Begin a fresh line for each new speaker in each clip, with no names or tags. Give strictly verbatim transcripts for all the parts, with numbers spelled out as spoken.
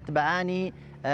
يتبعان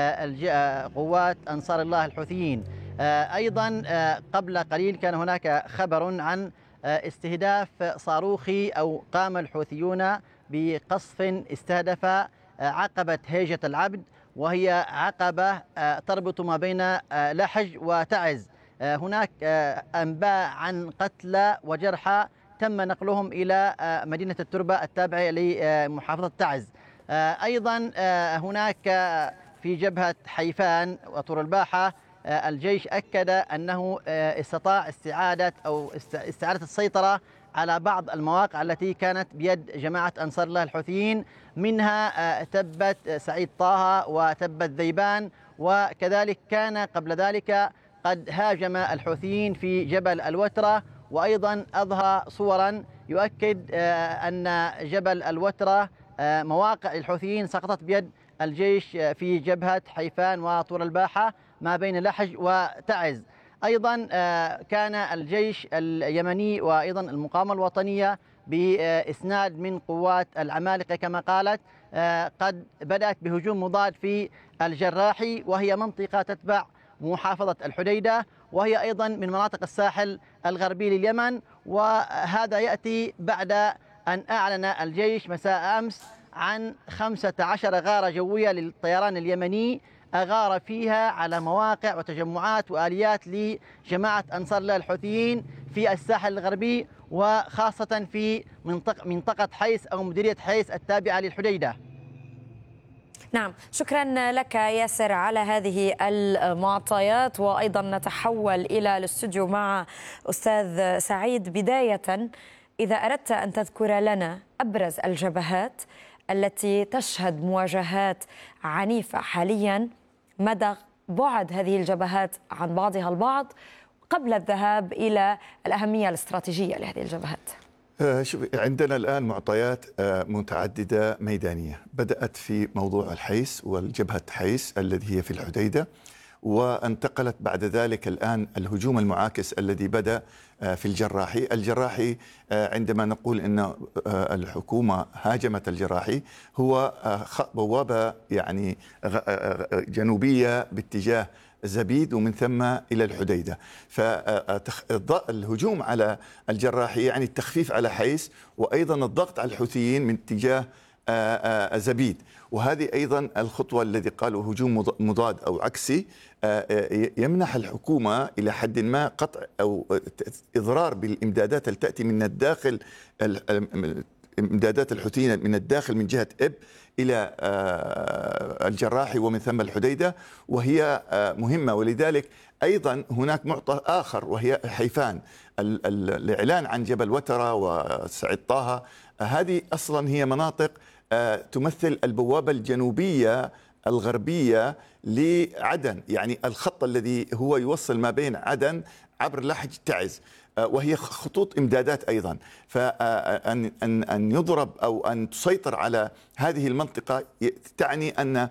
قوات أنصار الله الحوثيين. أيضا قبل قليل كان هناك خبر عن استهداف صاروخي أو قام الحوثيون بقصف استهدف عقبة هيجة العبد، وهي عقبة تربط ما بين لحج وتعز. هناك أنباء عن قتلى وجرحى تم نقلهم إلى مدينة التربة التابعة لمحافظة تعز. أيضا هناك في جبهة حيفان وطور الباحة الجيش أكد أنه استطاع استعادة أو استعادة السيطرة على بعض المواقع التي كانت بيد جماعة أنصار الله الحوثيين، منها تبت سعيد طه وتبت ذيبان، وكذلك كان قبل ذلك قد هاجم الحوثيين في جبل الوترة، وأيضا أظهر صورا يؤكد أن جبل الوترة مواقع الحوثيين سقطت بيد الجيش في جبهة حيفان وطور الباحة ما بين لحج وتعز. أيضا كان الجيش اليمني وأيضا المقاومة الوطنية بإسناد من قوات العمالقة كما قالت قد بدأت بهجوم مضاد في الجراحي، وهي منطقة تتبع محافظة الحديدة، وهي أيضا من مناطق الساحل الغربي لليمن. وهذا يأتي بعد أن أعلن الجيش مساء أمس عن خمسة عشر غارة جوية للطيران اليمني أغار فيها على مواقع وتجمعات وآليات لجماعة أنصار الله الحوثيين في الساحل الغربي، وخاصة في منطقة, منطقة حيس أو مديرية حيس التابعة للحديدة.
نعم، شكرا لك ياسر على هذه المعطيات. وأيضا نتحول إلى الاستوديو مع أستاذ سعيد. بداية، إذا أردت أن تذكر لنا أبرز الجبهات التي تشهد مواجهات عنيفة حاليا، مدى بعد هذه الجبهات عن بعضها البعض قبل الذهاب إلى الأهمية الاستراتيجية لهذه الجبهات؟
شوف، عندنا الآن معطيات متعددة ميدانية. بدأت في موضوع الحيس والجبهة حيس الذي هي في الحديدة، وانتقلت بعد ذلك الآن الهجوم المعاكس الذي بدأ في الجراحي. الجراحي عندما نقول أن الحكومة هاجمت الجراحي، هو بوابة يعني جنوبية باتجاه زبيد ومن ثم إلى الحديدة. فالهجوم على الجراحي يعني التخفيف على حيس، وأيضا الضغط على الحوثيين من اتجاه زبيد. وهذه أيضا الخطوة الذي قالوا هجوم مضاد أو عكسي يمنح الحكومة إلى حد ما قطع أو إضرار بالإمدادات التي تأتي من الداخل، امدادات الحوثيين من الداخل من جهة إب إلى الجراحي ومن ثم الحديدة، وهي مهمة. ولذلك أيضا هناك معطى آخر وهي حيفان. الإعلان عن جبل وترة وسعيد طه، هذه أصلا هي مناطق تمثل البوابة الجنوبية الغربية لعدن، يعني الخط الذي هو يوصل ما بين عدن عبر لحج تعز، وهي خطوط إمدادات أيضا. فأن أن أن يضرب أو أن تسيطر على هذه المنطقة تعني أن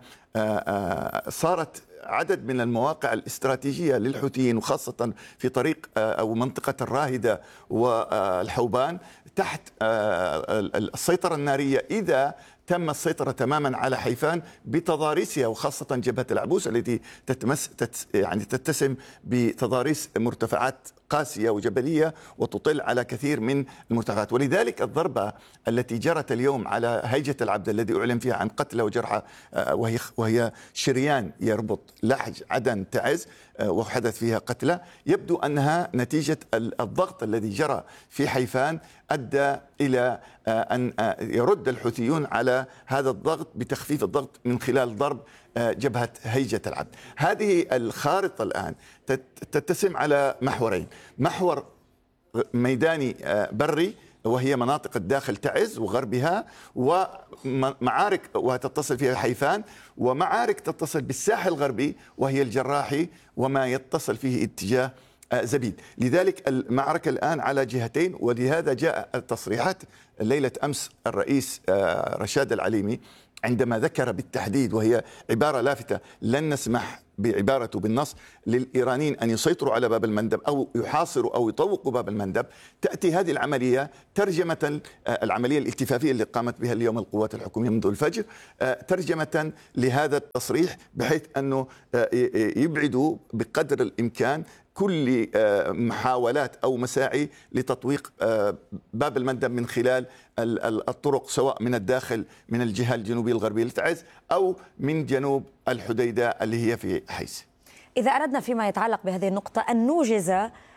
صارت عدد من المواقع الاستراتيجية للحوثيين، وخاصة في طريق أو منطقة الراهدة والحوبان تحت السيطرة النارية، إذا تم السيطرة تماما على حيفان بتضاريسها، وخاصة جبهة العبوس التي تتمس تت يعني تتسم بتضاريس مرتفعات قاسية وجبلية وتطل على كثير من المرتفعات. ولذلك الضربة التي جرت اليوم على هيجة العبد الذي أعلن فيها عن قتلى وجرحى، وهي وهي شريان يربط لحج عدن تعز، وحدث فيها قتلى، يبدو أنها نتيجة الضغط الذي جرى في حيفان أدى إلى أن يرد الحوثيون على هذا الضغط بتخفيف الضغط من خلال ضرب جبهة هيجة العبد. هذه الخارطة الآن تتسم على محورين: محور ميداني بري وهي مناطق الداخل تعز وغربها، ومعارك وتتصل فيها حيفان، ومعارك تتصل بالساحل الغربي وهي الجراحي وما يتصل فيه اتجاه زبيد. لذلك المعركة الآن على جهتين، ولهذا جاء التصريحات ليلة أمس الرئيس رشاد العليمي عندما ذكر بالتحديد، وهي عبارة لافتة: لن نسمح بعبارته بالنص للإيرانيين أن يسيطروا على باب المندب أو يحاصروا أو يطوقوا باب المندب، تأتي هذه العملية ترجمة العملية الالتفافية اللي قامت بها اليوم القوات الحكومية منذ الفجر ترجمة لهذا التصريح، بحيث أنه يبعدوا بقدر الإمكان كل محاولات أو مساعي لتطويق باب المندب من خلال الطرق، سواء من الداخل من الجهة الجنوبية الغربية لتعز أو من جنوب الحديدة اللي هي في حيث.
إذا أردنا فيما يتعلق بهذه النقطة أن نوجز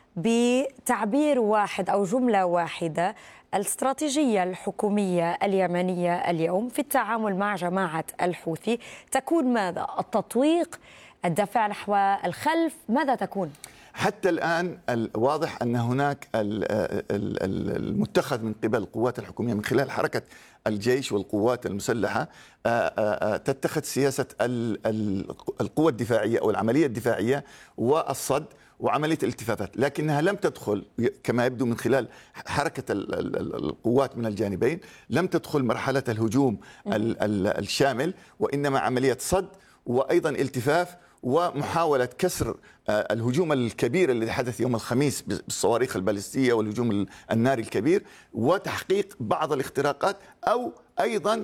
بتعبير واحد أو جملة واحدة الاستراتيجية الحكومية اليمنية اليوم في التعامل مع جماعة الحوثي تكون ماذا؟ التطويق، الدفع نحو الخلف، ماذا تكون؟
حتى الآن الواضح أن هناك المتخذ من قبل القوات الحكومية من خلال حركة الجيش والقوات المسلحة تتخذ سياسة القوة الدفاعية أو العملية الدفاعية والصد وعملية الالتفافات، لكنها لم تدخل كما يبدو من خلال حركة القوات من الجانبين، لم تدخل مرحلة الهجوم الشامل، وإنما عملية صد وأيضا التفاف ومحاولة كسر الهجوم الكبير الذي حدث يوم الخميس بالصواريخ البالستية والهجوم الناري الكبير، وتحقيق بعض الاختراقات أو أيضا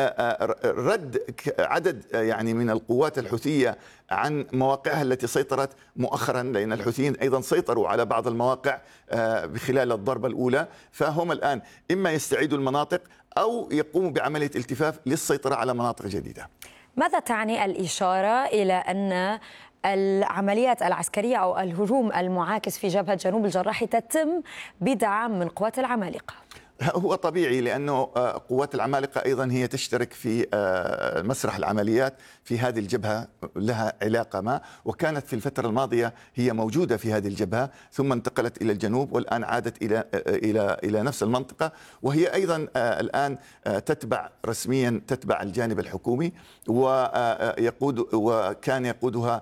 رد عدد يعني من القوات الحوثية عن مواقعها التي سيطرت مؤخرا، لأن الحوثيين أيضا سيطروا على بعض المواقع بخلال الضربة الأولى، فهم الآن إما يستعيدوا المناطق أو يقوموا بعملية التفاف للسيطرة على مناطق جديدة.
ماذا تعني الإشارة إلى أن العمليات العسكرية أو الهجوم المعاكس في جبهة جنوب الجراح تتم بدعم من قوات العمالقة؟
هو طبيعي، لأنه قوات العمالقة أيضا هي تشترك في مسرح العمليات في هذه الجبهة، لها علاقة ما، وكانت في الفترة الماضية هي موجودة في هذه الجبهة ثم انتقلت إلى الجنوب والآن عادت إلى إلى إلى نفس المنطقة، وهي أيضا الآن تتبع رسميا تتبع الجانب الحكومي، ويقود وكان يقودها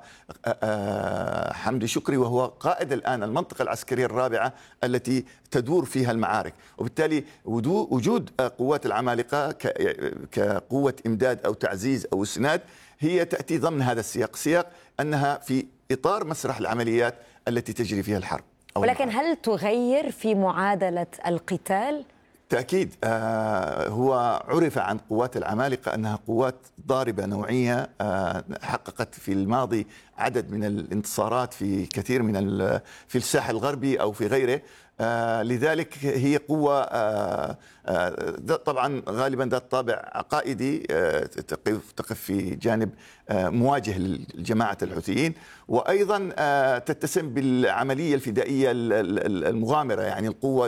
حمدي شكري، وهو قائد الآن المنطقة العسكرية الرابعة التي تدور فيها المعارك، وبالتالي وجود قوات العمالقة كقوة إمداد أو تعزيز أو إسناد هي تأتي ضمن هذا السياق، سياق أنها في إطار مسرح العمليات التي تجري فيها الحرب.
ولكن هل تغير في معادلة القتال؟
تأكيد. آه هو عرف عن قوات العمالقة أنها قوات ضاربة نوعية، آه حققت في الماضي عدد من الانتصارات في كثير من في الساحل الغربي أو في غيره، آه لذلك هي قوة آه آه طبعا غالبا ذات طابع عقائدي، آه تقف, تقف في جانب آه مواجه لجماعة الحوثيين، وأيضا آه تتسم بالعملية الفدائية المغامرة، يعني القوة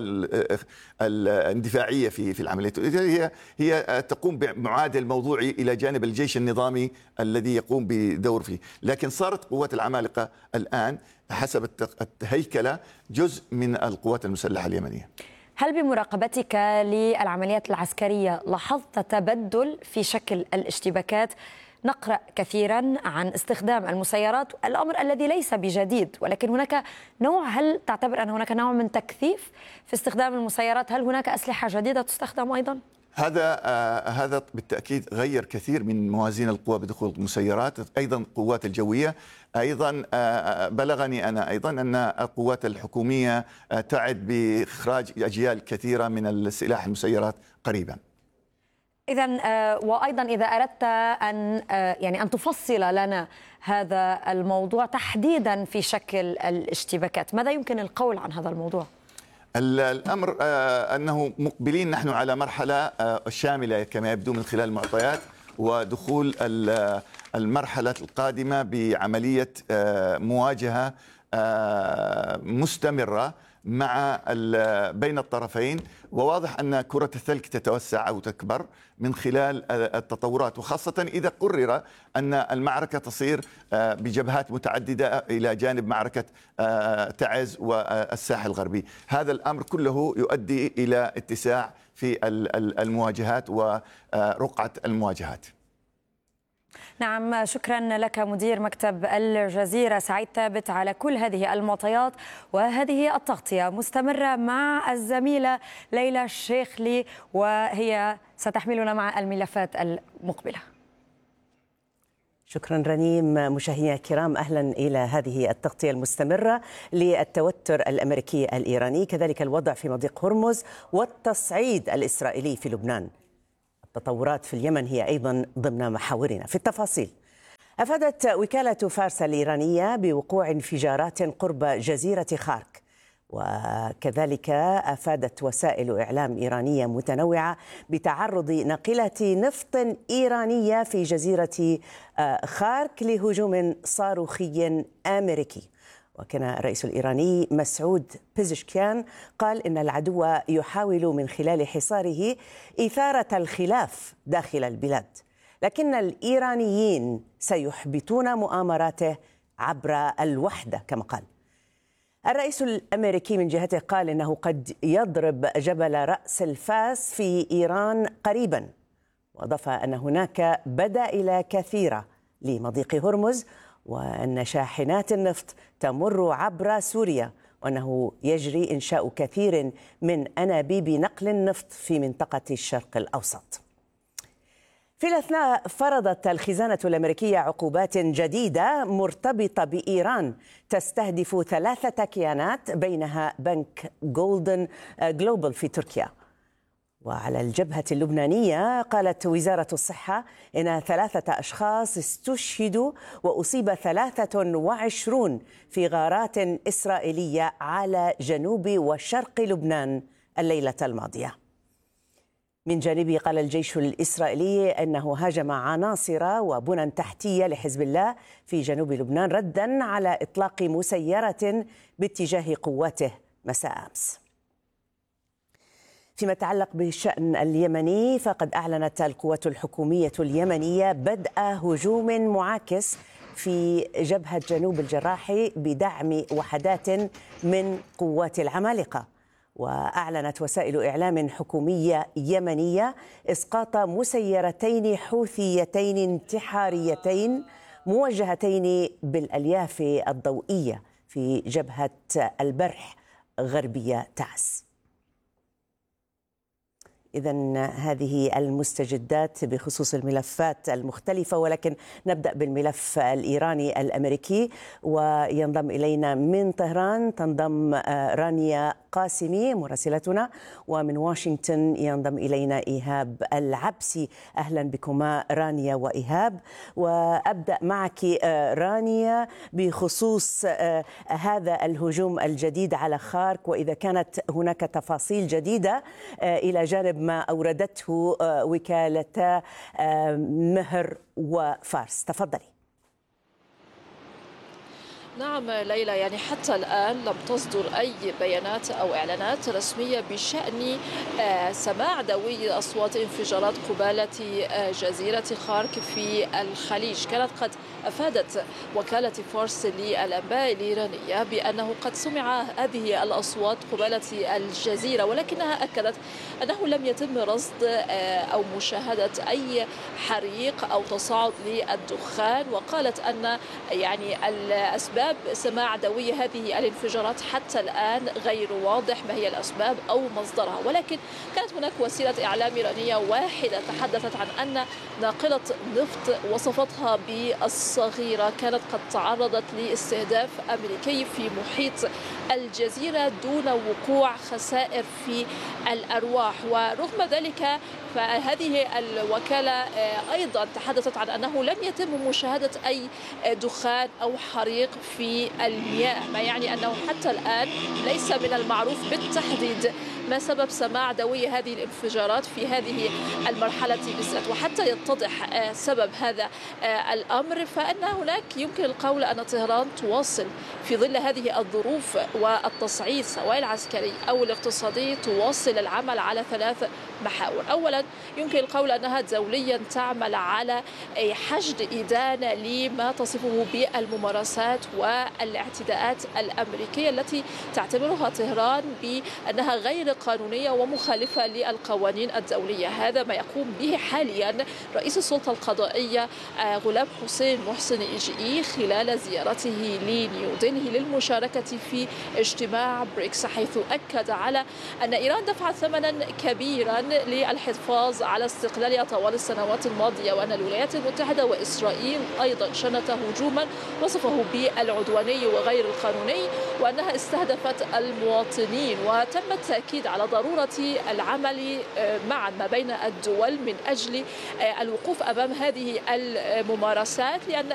الاندفاعية في في العملية. هي هي تقوم بمعادل موضوعي إلى جانب الجيش النظامي الذي يقوم بدور فيه، لكن صارت قوات العمالقة الآن حسب الهيكلة جزء من القوات المسلحة اليمنية.
هل بمراقبتك للعمليات العسكرية لاحظت تبدل في شكل الاشتباكات؟ نقرأ كثيرا عن استخدام المسيرات، الأمر الذي ليس بجديد، ولكن هناك نوع، هل تعتبر أن هناك نوع من تكثيف في استخدام المسيرات؟ هل هناك أسلحة جديدة تستخدم أيضا؟
هذا آه هذا بالتأكيد غير كثير من موازين القوى بدخول المسيرات، أيضا القوات الجوية، أيضا آه بلغني أنا أيضا أن القوات الحكومية آه تعد بإخراج أجيال كثيرة من السلاح المسيرات قريبا.
إذا وأيضا إذا أردت أن يعني أن تفصل لنا هذا الموضوع تحديدا في شكل الاشتباكات، ماذا يمكن القول عن هذا الموضوع؟
الأمر أنه مقبلين نحن على مرحلة شاملة كما يبدو من خلال المعطيات، ودخول المرحلة القادمة بعملية مواجهة مستمرة مع بين الطرفين، وواضح أن كرة الثلج تتوسع أو تكبر من خلال التطورات، وخاصة إذا قرر أن المعركة تصير بجبهات متعددة إلى جانب معركة تعز والساحل الغربي. هذا الأمر كله يؤدي إلى اتساع في المواجهات ورقعة المواجهات.
نعم، شكرا لك مدير مكتب الجزيرة سعيد ثابت على كل هذه المعطيات، وهذه التغطية مستمرة مع الزميلة ليلى الشيخلي، وهي ستحملنا مع الملفات المقبلة.
شكرا رنيم. مشاهدينا الكرام، أهلا إلى هذه التغطية المستمرة للتوتر الأمريكي الإيراني، كذلك الوضع في مضيق هرمز والتصعيد الإسرائيلي في لبنان. التطورات في اليمن هي أيضا ضمن محاورنا. في التفاصيل، أفادت وكالة فارس الإيرانية بوقوع انفجارات قرب جزيرة خارك، وكذلك أفادت وسائل إعلام إيرانية متنوعة بتعرض ناقلة نفط إيرانية في جزيرة خارك لهجوم صاروخي أمريكي. وكان الرئيس الإيراني مسعود بيزشكيان قال إن العدو يحاول من خلال حصاره إثارة الخلاف داخل البلاد، لكن الإيرانيين سيحبطون مؤامراته عبر الوحدة كما قال. الرئيس الأمريكي من جهته قال إنه قد يضرب جبل رأس الفاس في إيران قريبا، وأضاف أن هناك بدائل كثيرة لمضيق هرمز، وأن شاحنات النفط تمر عبر سوريا، وأنه يجري إنشاء كثير من أنابيب نقل النفط في منطقة الشرق الأوسط. في الأثناء فرضت الخزانة الأمريكية عقوبات جديدة مرتبطة بإيران تستهدف ثلاثة كيانات بينها بنك جولدن جلوبال في تركيا. وعلى الجبهة اللبنانية قالت وزارة الصحة إن ثلاثة أشخاص استشهدوا وأصيب ثلاثة وعشرون في غارات إسرائيلية على جنوب وشرق لبنان الليلة الماضية. من جانبه قال الجيش الإسرائيلي أنه هاجم عناصر وبنى تحتية لحزب الله في جنوب لبنان ردا على إطلاق مسيرة باتجاه قواته مساء أمس. فيما يتعلق بالشأن اليمني، فقد أعلنت القوات الحكومية اليمنية بدء هجوم معاكس في جبهة جنوب الجراح بدعم وحدات من قوات العمالقة. وأعلنت وسائل إعلام حكومية يمنية إسقاط مسيرتين حوثيتين انتحاريتين موجهتين بالألياف الضوئية في جبهة البرح غربية تعز. إذن هذه المستجدات بخصوص الملفات المختلفة، ولكن نبدأ بالملف الإيراني الأمريكي. وينضم إلينا من طهران تنضم رانيا قاسمي مراسلتنا، ومن واشنطن ينضم إلينا إيهاب العبسي. أهلا بكما رانيا وإيهاب. وأبدأ معك رانيا بخصوص هذا الهجوم الجديد على خارك، وإذا كانت هناك تفاصيل جديدة إلى جانب ما أوردته وكالة مهر وفارس. تفضلي.
نعم ليلى، يعني حتى الآن لم تصدر أي بيانات أو إعلانات رسمية بشأن سماع دوي أصوات انفجارات قبالة جزيرة خارك في الخليج. كانت قد أفادت وكالة فارس للأنباء الإيرانية بأنه قد سمع هذه الأصوات قبالة الجزيرة، ولكنها أكدت أنه لم يتم رصد أو مشاهدة أي حريق أو تصاعد للدخان. وقالت أن يعني الأسباب سماع دوي هذه الانفجارات حتى الآن غير واضح ما هي الأسباب أو مصدرها، ولكن كانت هناك وسيلة إعلام إيرانية واحدة تحدثت عن أن ناقلة نفط وصفتها بالصغيرة كانت قد تعرضت لاستهداف أمريكي في محيط الجزيرة دون وقوع خسائر في الأرواح. ورغم ذلك فهذه الوكالة أيضا تحدثت عن أنه لم يتم مشاهدة أي دخان أو حريق في المياه، ما يعني أنه حتى الآن ليس من المعروف بالتحديد ما سبب سماع دوي هذه الانفجارات في هذه المرحلة بالذات. وحتى يتضح سبب هذا الأمر فإن هناك يمكن القول أن طهران تواصل في ظل هذه الظروف والتصعيد سواء العسكري أو الاقتصادي تواصل العمل على ثلاث محاور. أولا يمكن القول أنها دوليا تعمل على حشد إدانة لما تصفه بالممارسات والاعتداءات الأمريكية التي تعتبرها طهران بأنها غير قانونية ومخالفة للقوانين الدولية. هذا ما يقوم به حاليا رئيس السلطة القضائية غلام حسين محسن إيجي خلال زيارته لنيودلهي للمشاركة في اجتماع بريكس، حيث أكد على أن إيران دفعت ثمنا كبيرا للحفاظ على استقلالها طوال السنوات الماضية، وأن الولايات المتحدة وإسرائيل أيضا شنت هجوما وصفه بالعدواني وغير القانوني، وأنها استهدفت المواطنين. وتم التأكيد على ضرورة العمل معا ما بين الدول من أجل الوقوف أمام هذه الممارسات، لأن